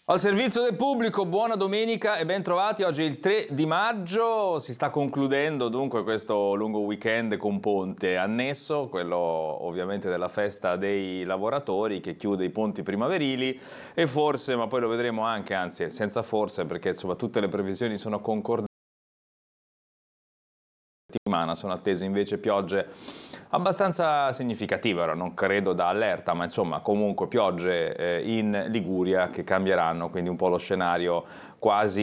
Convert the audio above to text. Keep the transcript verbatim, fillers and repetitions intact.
Al servizio del pubblico, buona domenica e ben trovati. Oggi è il tre di maggio, si sta concludendo dunque questo lungo weekend con ponte annesso, quello ovviamente della festa dei lavoratori che chiude i ponti primaverili e forse, ma poi lo vedremo anche, anzi senza forse perché insomma tutte le previsioni sono concordanti. Sono attese invece piogge abbastanza significative, ora non credo da allerta, ma insomma comunque piogge eh, in Liguria che cambieranno quindi un po' lo scenario quasi